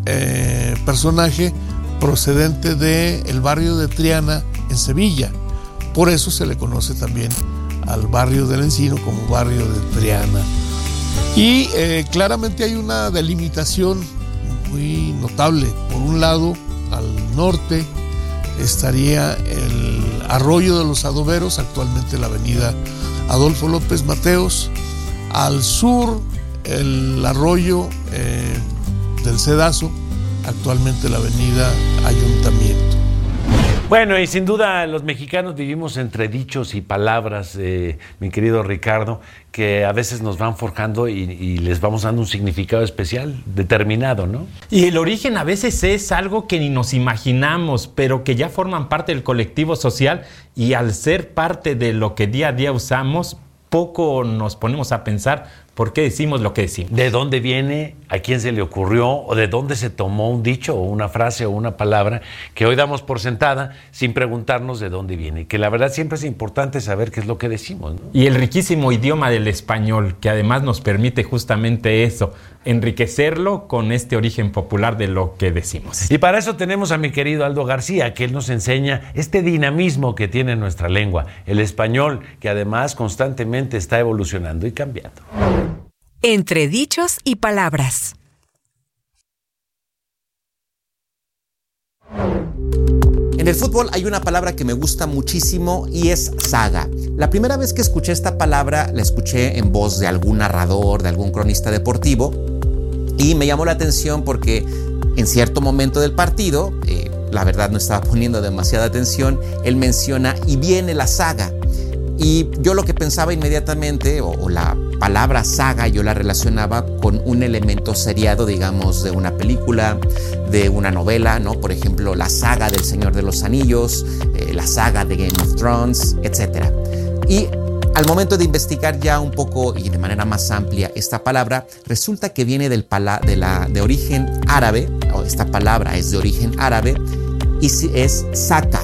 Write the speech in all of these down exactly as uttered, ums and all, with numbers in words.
eh, personaje procedente del barrio de Triana en Sevilla. Por eso se le conoce también al barrio del Encino como barrio de Triana. Y eh, claramente hay una delimitación muy notable. Por un lado, al norte estaría el Arroyo de los Adoberos, actualmente la avenida Adolfo López Mateos. Al sur, el arroyo eh, del Cedazo, actualmente la avenida Ayuntamiento. Bueno, y sin duda los mexicanos vivimos entre dichos y palabras, eh, mi querido Ricardo, que a veces nos van forjando y, y les vamos dando un significado especial, determinado, ¿no? Y el origen a veces es algo que ni nos imaginamos, pero que ya forman parte del colectivo social, y al ser parte de lo que día a día usamos, poco nos ponemos a pensar por qué decimos lo que decimos. ¿De dónde viene? ¿A quién se le ocurrió? ¿O de dónde se tomó un dicho o una frase o una palabra que hoy damos por sentada sin preguntarnos de dónde viene? Que la verdad siempre es importante saber qué es lo que decimos, ¿no? Y el riquísimo idioma del español, que además nos permite justamente eso, enriquecerlo con este origen popular de lo que decimos. Y para eso tenemos a mi querido Aldo García, que él nos enseña este dinamismo que tiene nuestra lengua, el español, que además constantemente está evolucionando y cambiando. Entre dichos y palabras. En el fútbol hay una palabra que me gusta muchísimo y es saga. La primera vez que escuché esta palabra la escuché en voz de algún narrador, de algún cronista deportivo, y me llamó la atención porque en cierto momento del partido, eh, la verdad no estaba poniendo demasiada atención, él menciona y viene la saga. Y yo lo que pensaba inmediatamente, o, o la palabra saga, yo la relacionaba con un elemento seriado, digamos, de una película, de una novela, ¿no? Por ejemplo, la saga del Señor de los Anillos, eh, la saga de Game of Thrones, etcétera. Y al momento de investigar ya un poco y de manera más amplia esta palabra, resulta que viene del pala- de, la, de origen árabe, o esta palabra es de origen árabe, y es saca.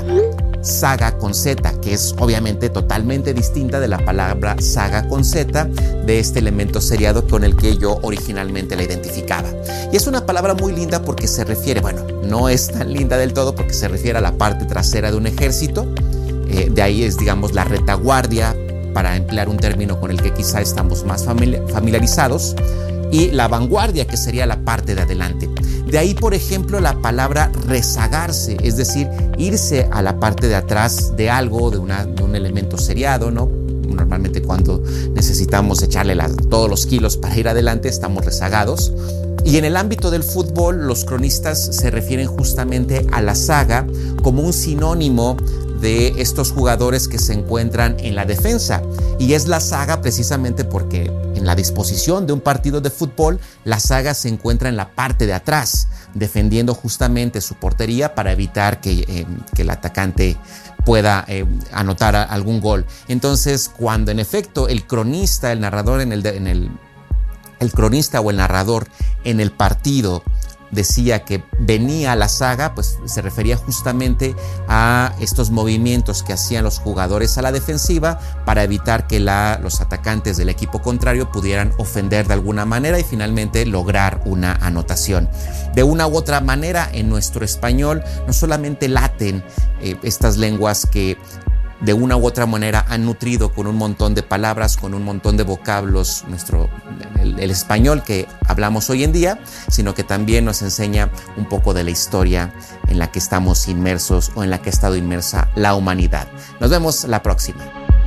Saga con Z, que es obviamente totalmente distinta de la palabra saga con Z, de este elemento seriado con el que yo originalmente la identificaba. Y es una palabra muy linda porque se refiere, bueno, no es tan linda del todo porque se refiere a la parte trasera de un ejército, eh, de ahí es, digamos, la retaguardia, para emplear un término con el que quizá estamos más familiarizados, y la vanguardia, que sería la parte de adelante. De ahí, por ejemplo, la palabra rezagarse, es decir, irse a la parte de atrás de algo, de, una, de un elemento seriado, ¿no? Normalmente cuando necesitamos echarle la, todos los kilos para ir adelante, estamos rezagados. Y en el ámbito del fútbol, los cronistas se refieren justamente a la saga como un sinónimo de estos jugadores que se encuentran en la defensa. Y es la saga precisamente porque en la disposición de un partido de fútbol, la saga se encuentra en la parte de atrás, defendiendo justamente su portería para evitar que, eh, que el atacante pueda eh, anotar a, algún gol. Entonces, cuando en efecto el cronista, el narrador en el, en el, el cronista o el narrador en el partido decía que venía la saga, pues se refería justamente a estos movimientos que hacían los jugadores a la defensiva para evitar que la, los atacantes del equipo contrario pudieran ofender de alguna manera y finalmente lograr una anotación. De una u otra manera, en nuestro español no solamente laten eh, estas lenguas que de una u otra manera han nutrido con un montón de palabras, con un montón de vocablos nuestro, el, el español que hablamos hoy en día, sino que también nos enseña un poco de la historia en la que estamos inmersos o en la que ha estado inmersa la humanidad. Nos vemos la próxima.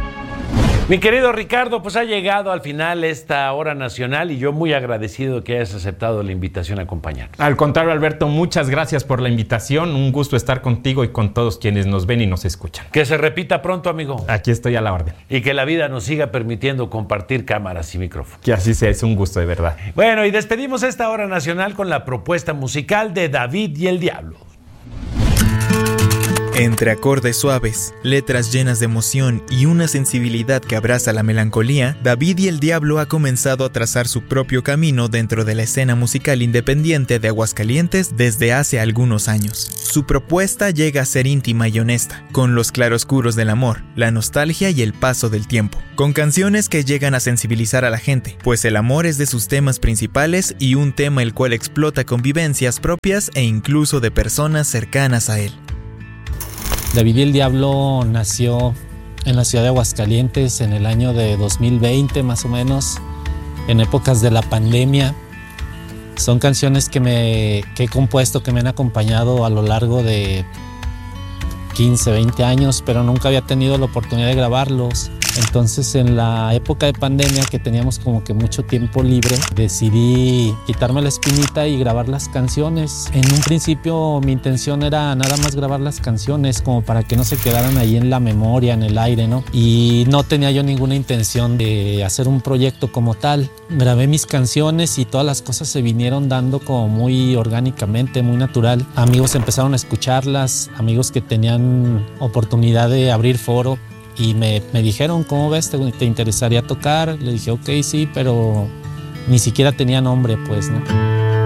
Mi querido Ricardo, pues ha llegado al final esta hora nacional y yo muy agradecido que hayas aceptado la invitación a acompañarnos. Al contrario, Alberto, muchas gracias por la invitación. Un gusto estar contigo y con todos quienes nos ven y nos escuchan. Que se repita pronto, amigo. Aquí estoy a la orden. Y que la vida nos siga permitiendo compartir cámaras y micrófonos. Que así sea, es un gusto de verdad. Bueno, y despedimos esta hora nacional con la propuesta musical de David y el Diablo. Entre acordes suaves, letras llenas de emoción y una sensibilidad que abraza la melancolía, David y el Diablo ha comenzado a trazar su propio camino dentro de la escena musical independiente de Aguascalientes desde hace algunos años. Su propuesta llega a ser íntima y honesta, con los claroscuros del amor, la nostalgia y el paso del tiempo, con canciones que llegan a sensibilizar a la gente, pues el amor es de sus temas principales y un tema el cual explota convivencias propias e incluso de personas cercanas a él. David y el Diablo nació en la ciudad de Aguascalientes en el año de dos mil veinte más o menos, en épocas de la pandemia. Son canciones que, me, que he compuesto, que me han acompañado a lo largo de quince, veinte años, pero nunca había tenido la oportunidad de grabarlos. Entonces, en la época de pandemia, que teníamos como que mucho tiempo libre, decidí quitarme la espinita y grabar las canciones. En un principio mi intención era nada más grabar las canciones como para que no se quedaran ahí en la memoria, en el aire, ¿no? Y no tenía yo ninguna intención de hacer un proyecto como tal. Grabé mis canciones y todas las cosas se vinieron dando como muy orgánicamente, muy natural. Amigos empezaron a escucharlas, amigos que tenían oportunidad de abrir foro, y me, me dijeron, ¿cómo ves? ¿Te, ¿Te interesaría tocar? Le dije, ok, sí, pero ni siquiera tenía nombre, pues, ¿no?